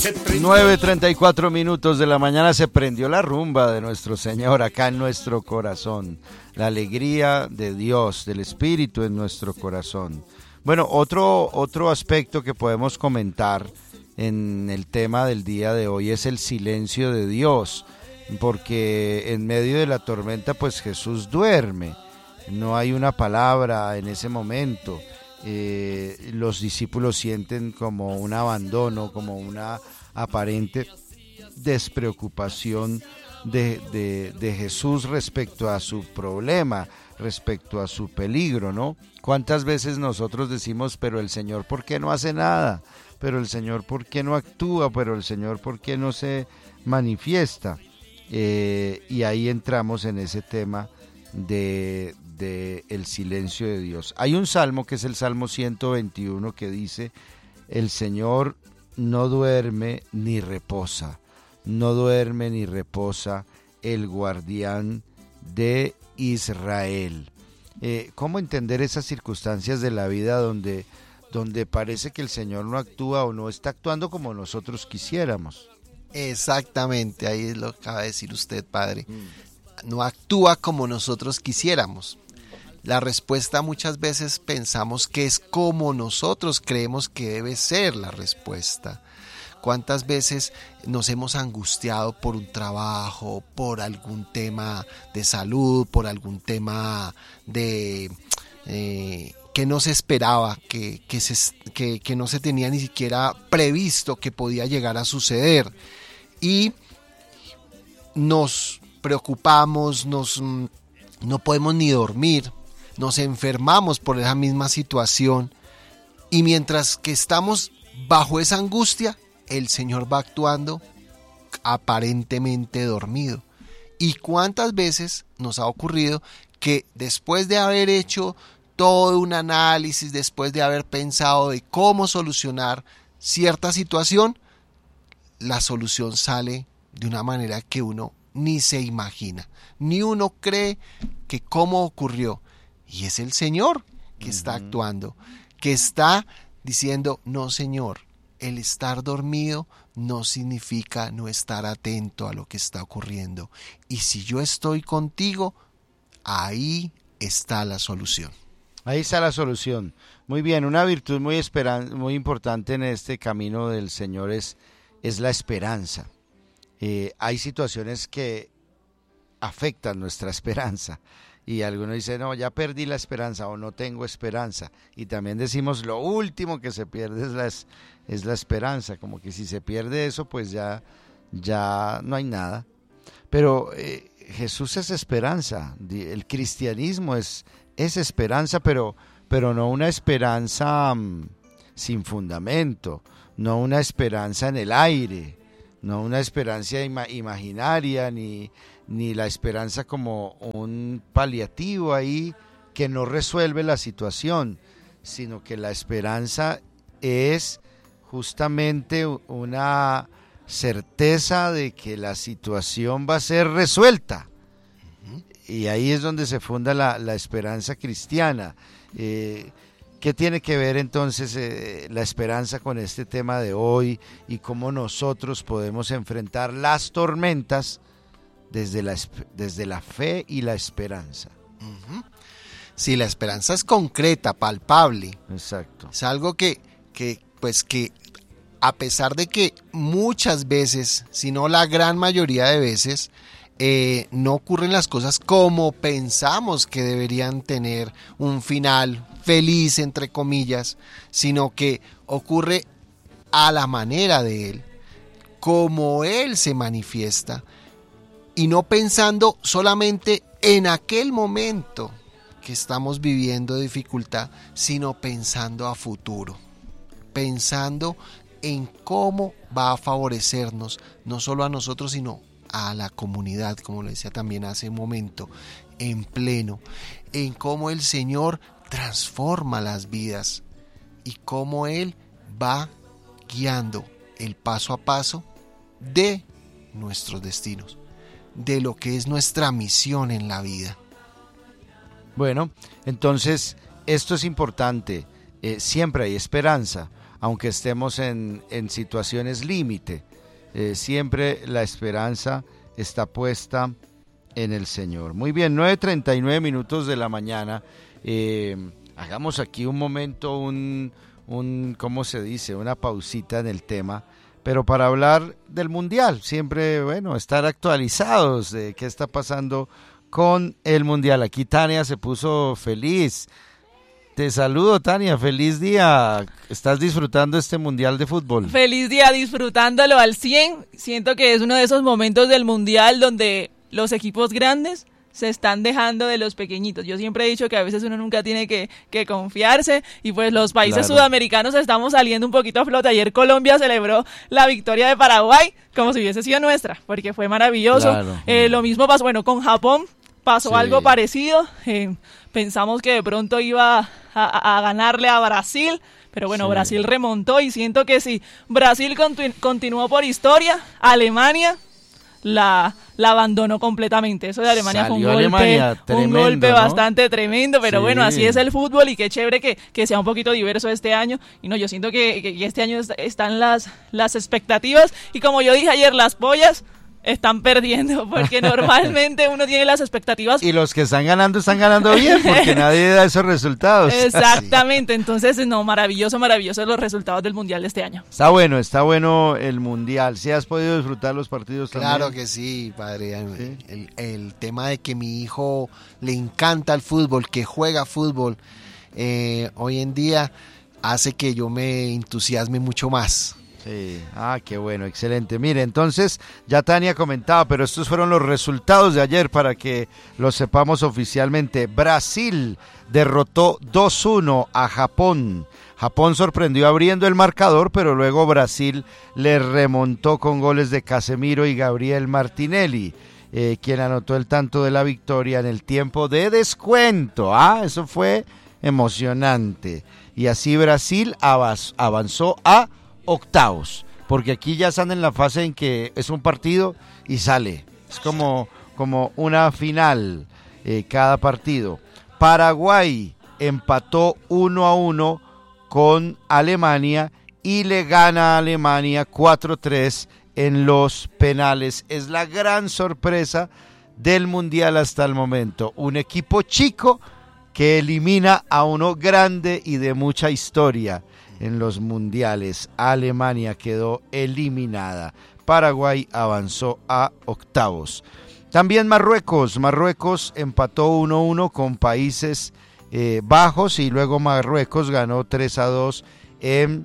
9:34 de la mañana se prendió la rumba de nuestro Señor acá en nuestro corazón. La alegría de Dios, del Espíritu en nuestro corazón. Bueno, otro aspecto que podemos comentar en el tema del día de hoy es el silencio de Dios, porque en medio de la tormenta pues Jesús duerme, no hay una palabra en ese momento. Los discípulos sienten como un abandono, como una aparente despreocupación de Jesús respecto a su problema, respecto a su peligro, ¿no? ¿Cuántas veces nosotros decimos, pero el Señor, ¿por qué no hace nada? Pero el Señor, ¿por qué no actúa? Pero el Señor, ¿por qué no se manifiesta? Y ahí entramos en ese tema de el silencio de Dios. Hay un salmo que es el Salmo 121 que dice: el Señor no duerme ni reposa, no duerme ni reposa el guardián de Israel. ¿Cómo entender esas circunstancias de la vida donde parece que el Señor no actúa o no está actuando como nosotros quisiéramos? Exactamente, ahí es lo que acaba de decir usted, padre. No actúa como nosotros quisiéramos. La respuesta muchas veces pensamos que es como nosotros creemos que debe ser la respuesta. ¿Cuántas veces nos hemos angustiado por un trabajo, por algún tema de salud, por algún tema de que no se esperaba, que no se tenía ni siquiera previsto que podía llegar a suceder? Y nos preocupamos, no podemos ni dormir, nos enfermamos por esa misma situación, y mientras que estamos bajo esa angustia, el Señor va actuando aparentemente dormido. ¿Y cuántas veces nos ha ocurrido que después de haber hecho todo un análisis, después de haber pensado de cómo solucionar cierta situación, la solución sale de una manera que uno ni se imagina, ni uno cree que cómo ocurrió? Y es el Señor que está actuando, que está diciendo: no, Señor, el estar dormido no significa no estar atento a lo que está ocurriendo. Y si yo estoy contigo, ahí está la solución. Ahí está la solución. Muy bien, una virtud muy importante en este camino del Señor es la esperanza. Hay situaciones que afectan nuestra esperanza. Y algunos dicen: no, ya perdí la esperanza o no tengo esperanza. Y también decimos: lo último que se pierde es la esperanza. Como que si se pierde eso, pues ya no hay nada. Pero Jesús es esperanza. El cristianismo es esperanza, pero no una esperanza sin fundamento. No una esperanza en el aire. No una esperanza imaginaria, ni la esperanza como un paliativo ahí que no resuelve la situación, sino que la esperanza es justamente una certeza de que la situación va a ser resuelta. Y ahí es donde se funda la esperanza cristiana. ¿Qué tiene que ver entonces la esperanza con este tema de hoy y cómo nosotros podemos enfrentar las tormentas desde la fe y la esperanza? Sí, la esperanza es concreta, palpable. Exacto. Es algo que a pesar de que muchas veces, si no la gran mayoría de veces, no ocurren las cosas como pensamos que deberían tener un final feliz, entre comillas, sino que ocurre a la manera de Él, como Él se manifiesta, y no pensando solamente en aquel momento que estamos viviendo dificultad, sino pensando a futuro, pensando en cómo va a favorecernos, no solo a nosotros, sino a la comunidad, como lo decía también hace un momento, en pleno, en cómo el Señor transforma las vidas y cómo Él va guiando el paso a paso de nuestros destinos, de lo que es nuestra misión en la vida. Bueno, entonces esto es importante, siempre hay esperanza. aunque estemos en situaciones límite. Siempre la esperanza está puesta en el Señor. Muy bien, 9:39 minutos de la mañana. Hagamos aquí un momento, ¿cómo se dice? Una pausita en el tema, pero para hablar del Mundial, siempre, bueno, estar actualizados de qué está pasando con el Mundial. Aquí Tania se puso feliz. Te saludo, Tania, feliz día. ¿Estás disfrutando este Mundial de fútbol? Feliz día, disfrutándolo al 100. Siento que es uno de esos momentos del Mundial donde los equipos grandes se están dejando de los pequeñitos. Yo siempre he dicho que a veces uno nunca tiene que confiarse, y pues los países sudamericanos estamos saliendo un poquito a flote. Ayer Colombia celebró la victoria de Paraguay como si hubiese sido nuestra, porque fue maravilloso. Claro. Lo mismo pasó, bueno, con Japón pasó algo parecido. Pensamos que de pronto iba a ganarle a Brasil, pero bueno, Brasil remontó, y siento que si Brasil continuó por historia, Alemania la abandonó completamente. Eso de Alemania Salió fue un golpe, ¿no? Bastante tremendo, pero bueno, así es el fútbol, y qué chévere que sea un poquito diverso este año. Y no, yo siento que este año están las expectativas, y como yo dije ayer, las pollas están perdiendo, porque normalmente uno tiene las expectativas. Y los que están ganando bien, porque nadie da esos resultados. Exactamente, entonces, no, maravilloso los resultados del Mundial de este año. Está bueno el Mundial. ¿Sí has podido disfrutar los partidos también? Claro que sí, padre. ¿Sí? El tema de que mi hijo le encanta el fútbol, que juega fútbol, hoy en día hace que yo me entusiasme mucho más. Sí, qué bueno, excelente. Mire, entonces, ya Tania comentaba, pero estos fueron los resultados de ayer para que los sepamos oficialmente. Brasil derrotó 2-1 a Japón. Japón sorprendió abriendo el marcador, pero luego Brasil le remontó con goles de Casemiro y Gabriel Martinelli, quien anotó el tanto de la victoria en el tiempo de descuento. Eso fue emocionante. Y así Brasil avanzó a octavos, porque aquí ya están en la fase en que es un partido y sale, es como una final cada partido. Paraguay empató 1-1 con Alemania y le gana a Alemania 4-3 en los penales. Es la gran sorpresa del Mundial hasta el momento, un equipo chico que elimina a uno grande y de mucha historia en los mundiales. Alemania quedó eliminada. Paraguay avanzó a octavos. También Marruecos empató 1-1 con Países Bajos, y luego Marruecos ganó 3-2 en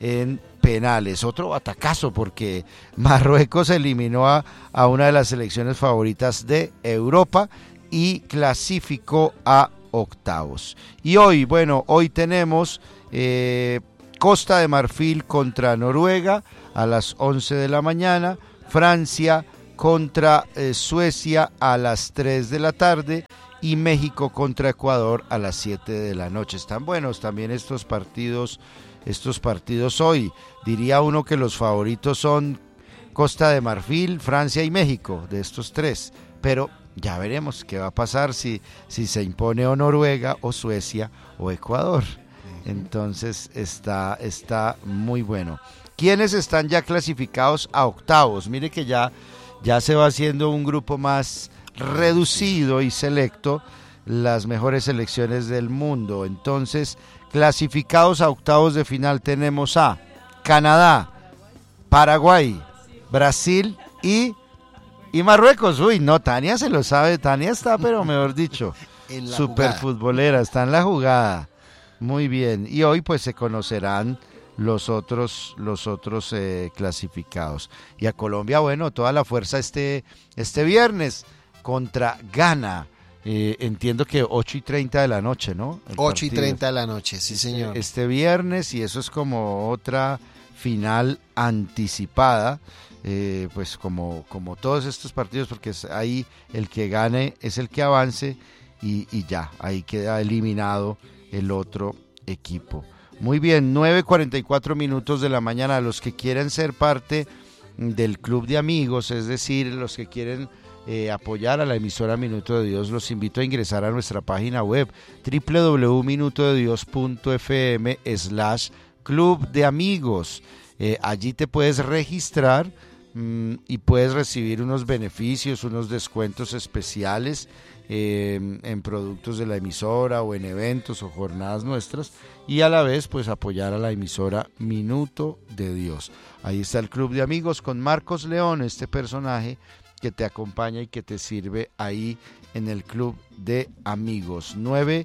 penales. Otro batacazo, porque Marruecos eliminó a una de las selecciones favoritas de Europa y clasificó a octavos. Y hoy tenemos Costa de Marfil contra Noruega a las 11 de la mañana, Francia contra Suecia a las 3 de la tarde y México contra Ecuador a las 7 de la noche. Están buenos también estos partidos hoy. Diría uno que los favoritos son Costa de Marfil, Francia y México, de estos tres, pero ya veremos qué va a pasar si se impone o Noruega o Suecia o Ecuador. Entonces está muy bueno. ¿Quiénes están ya clasificados a octavos? Mire que ya se va haciendo un grupo más reducido y selecto, las mejores selecciones del mundo. Entonces, clasificados a octavos de final tenemos a Canadá, Paraguay, Brasil y Marruecos. Uy, no, Tania se lo sabe. Tania está, pero mejor dicho, súper futbolera, está en la jugada. Muy bien, y hoy pues se conocerán los otros clasificados. Y a Colombia, bueno, toda la fuerza este viernes contra Ghana. Entiendo que 8:30 de la noche, ¿no? 8:30 de la noche, sí señor. Este viernes, y eso es como otra final anticipada, pues como todos estos partidos, porque ahí el que gane es el que avance, y ya, ahí queda eliminado el otro equipo. Muy bien, 9:44 minutos de la mañana. Los que quieren ser parte del club de amigos, es decir, los que quieren apoyar a la emisora Minuto de Dios, los invito a ingresar a nuestra página web www.minutodedios.fm/ Club de Amigos. Allí te puedes registrar y puedes recibir unos beneficios, unos descuentos especiales en productos de la emisora o en eventos o jornadas nuestras, y a la vez pues apoyar a la emisora Minuto de Dios. Ahí está el Club de Amigos con Marcos León, este personaje que te acompaña y que te sirve ahí en el Club de Amigos.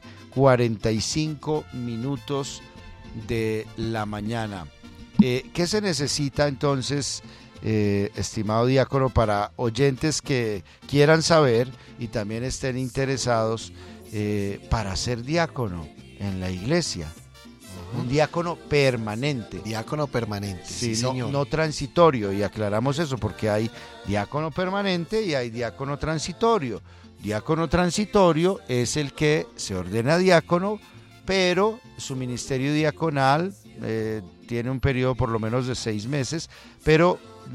9:45 de la mañana. ¿Qué se necesita entonces, estimado diácono, para oyentes que quieran saber y también estén interesados para ser diácono en la iglesia? Un diácono permanente. Diácono permanente, sí, sí, no, señor. no transitorio, y aclaramos eso porque hay diácono permanente y hay diácono transitorio. Diácono transitorio es el que se ordena diácono, pero su ministerio diaconal tiene un periodo por lo menos de 6 meses, pero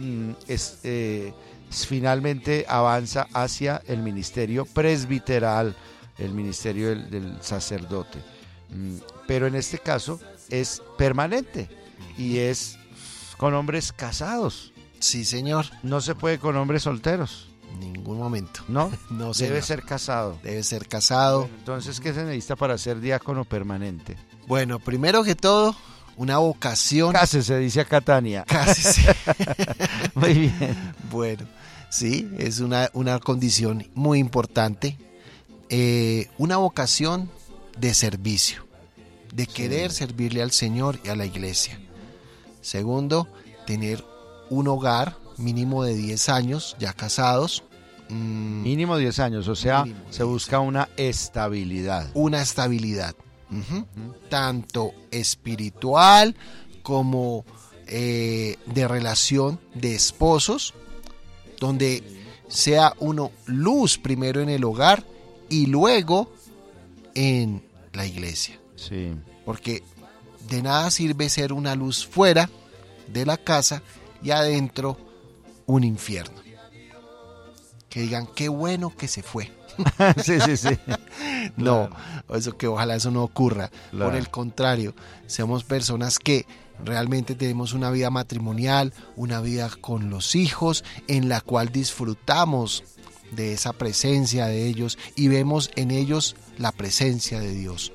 finalmente avanza hacia el ministerio presbiteral, el ministerio del sacerdote. Pero en este caso es permanente y es con hombres casados. Sí, señor. No se puede con hombres solteros. Ningún momento. ¿No? No, Debe señor. ser casado. Debe ser casado. Entonces, ¿qué se necesita para ser diácono permanente? Bueno, primero que todo, una vocación. Cásese, dice acá Tania. Cásese. Muy bien. Bueno, sí, es una condición muy importante. Una vocación de servicio, de querer servirle al Señor y a la iglesia. Segundo, tener un hogar mínimo de 10 años, ya casados. Mínimo 10 años, o sea, Mínimo se 10 busca una estabilidad. Una estabilidad, tanto espiritual como de relación de esposos, donde sea uno luz primero en el hogar y luego en la iglesia. Sí. Porque de nada sirve ser una luz fuera de la casa y adentro un infierno. Que digan, qué bueno que se fue. Sí. No, eso que ojalá eso no ocurra. Claro. Por el contrario, seamos personas que realmente tenemos una vida matrimonial, una vida con los hijos, en la cual disfrutamos de esa presencia de ellos y vemos en ellos la presencia de Dios.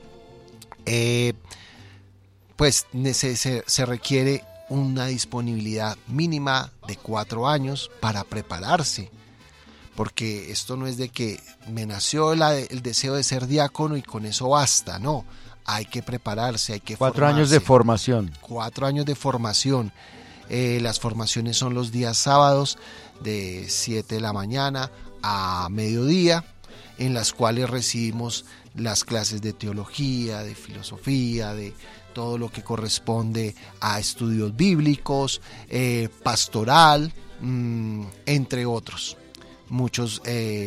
Pues se requiere una disponibilidad mínima de 4 años para prepararse, porque esto no es de que me nació el deseo de ser diácono y con eso basta, no, hay que prepararse, hay que 4 años de formación. 4 años de formación. Las formaciones son los días sábados de 7 de la mañana a mediodía, en las cuales recibimos las clases de teología, de filosofía, de todo lo que corresponde a estudios bíblicos, pastoral, entre otros, muchas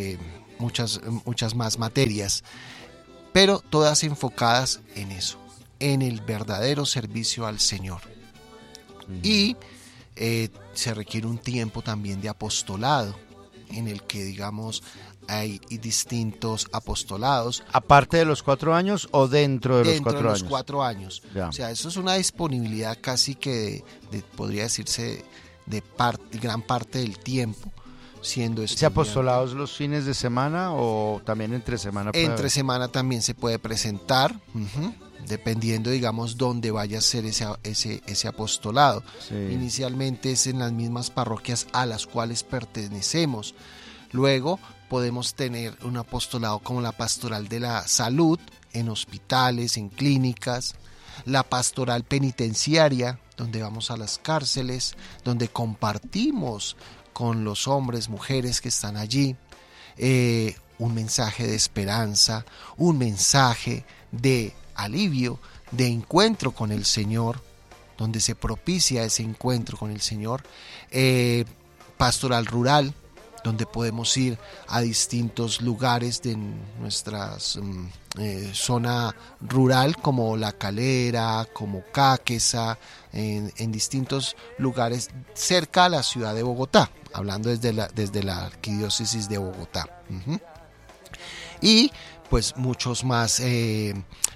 más materias, pero todas enfocadas en eso, en el verdadero servicio al Señor. Y se requiere un tiempo también de apostolado, en el que, digamos, hay distintos apostolados. ¿Aparte de los 4 años o dentro de los 4 años? Dentro de los 4 años. Ya. O sea, eso es una disponibilidad casi que podría decirse de gran parte del tiempo siendo ¿Se apostolados los fines de semana o también entre semana? Entre semana también se puede presentar, dependiendo, digamos, dónde vaya a ser ese apostolado. Sí. Inicialmente es en las mismas parroquias a las cuales pertenecemos. Luego podemos tener un apostolado como la pastoral de la salud, en hospitales, en clínicas, la pastoral penitenciaria, donde vamos a las cárceles, donde compartimos con los hombres, mujeres que están allí, un mensaje de esperanza, un mensaje de alivio, de encuentro con el Señor, donde se propicia ese encuentro con el Señor. Pastoral rural, donde podemos ir a distintos lugares de nuestra zona rural, como La Calera, como Cáqueza, en distintos lugares cerca a la ciudad de Bogotá, hablando desde la arquidiócesis de Bogotá. Y pues muchos más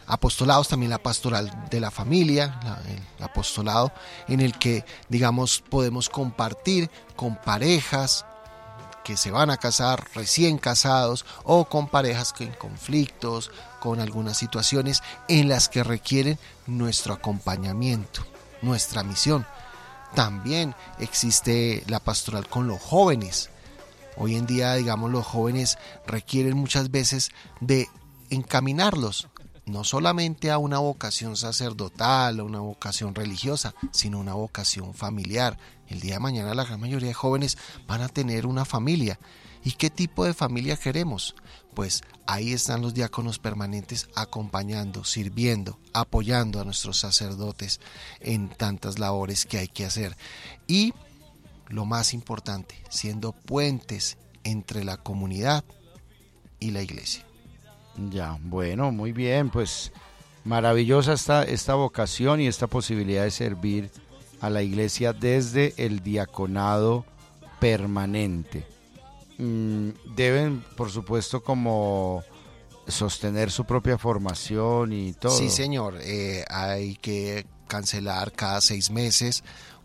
apostolados, también la pastoral de la familia, el apostolado en el que, digamos, podemos compartir con parejas que se van a casar, recién casados, o con parejas en conflictos, con algunas situaciones en las que requieren nuestro acompañamiento, nuestra misión. También existe la pastoral con los jóvenes. Hoy en día, digamos, los jóvenes requieren muchas veces de encaminarlos, no solamente a una vocación sacerdotal o una vocación religiosa, sino una vocación familiar. El día de mañana la gran mayoría de jóvenes van a tener una familia. ¿Y qué tipo de familia queremos? Pues ahí están los diáconos permanentes acompañando, sirviendo, apoyando a nuestros sacerdotes en tantas labores que hay que hacer. Y lo más importante, siendo puentes entre la comunidad y la iglesia. Ya, bueno, muy bien, pues maravillosa esta vocación y esta posibilidad de servir a la iglesia desde el diaconado permanente. Deben, por supuesto, como sostener su propia formación y todo. Sí, señor, hay que cancelar cada 6 meses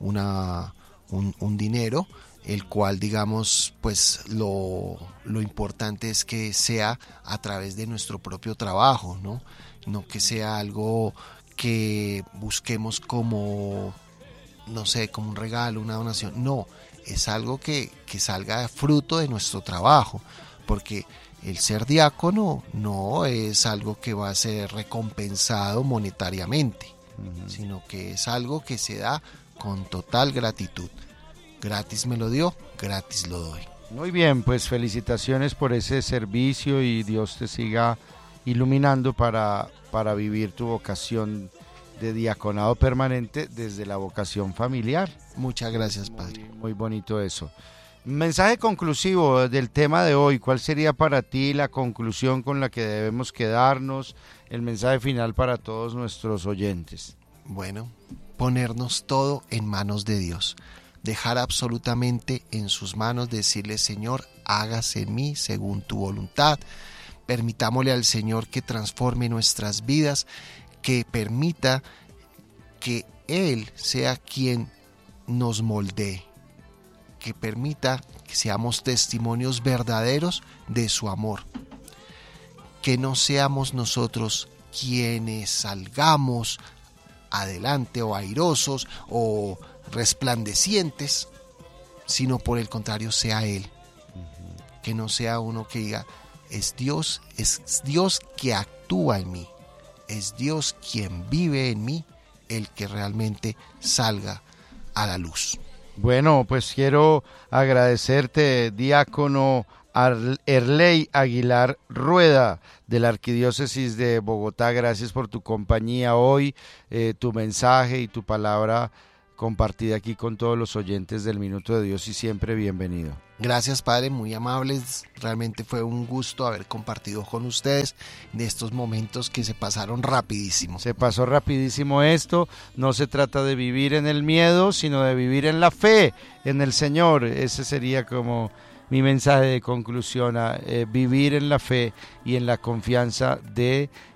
un dinero, el cual, digamos, pues lo importante es que sea a través de nuestro propio trabajo, no que sea algo que busquemos como, no sé, como un regalo, una donación. No, es algo que salga fruto de nuestro trabajo, porque el ser diácono no es algo que va a ser recompensado monetariamente, sino que es algo que se da con total gratitud. Gratis me lo dio, gratis lo doy. Muy bien, pues felicitaciones por ese servicio y Dios te siga iluminando para vivir tu vocación de diaconado permanente desde la vocación familiar. Muchas gracias, Padre. Muy bonito eso. Mensaje conclusivo del tema de hoy. ¿Cuál sería para ti la conclusión con la que debemos quedarnos? El mensaje final para todos nuestros oyentes. Bueno, ponernos todo en manos de Dios. Dejar absolutamente en sus manos, decirle: Señor, hágase en mí según tu voluntad. Permitámosle al Señor que transforme nuestras vidas, que permita que Él sea quien nos moldee, que permita que seamos testimonios verdaderos de su amor, que no seamos nosotros quienes salgamos adelante o airosos o resplandecientes, sino por el contrario sea Él. Que no sea uno que diga: es Dios que actúa en mí, es Dios quien vive en mí, el que realmente salga a la luz. Bueno, pues quiero agradecerte, diácono Erley Aguilar Rueda, de la Arquidiócesis de Bogotá. Gracias por tu compañía hoy, tu mensaje y tu palabra compartida aquí con todos los oyentes del Minuto de Dios, y siempre bienvenido. Gracias, Padre, muy amables. Realmente fue un gusto haber compartido con ustedes de estos momentos que se pasaron rapidísimo. Se pasó rapidísimo esto. No se trata de vivir en el miedo, sino de vivir en la fe, en el Señor. Ese sería como mi mensaje de conclusión, vivir en la fe y en la confianza de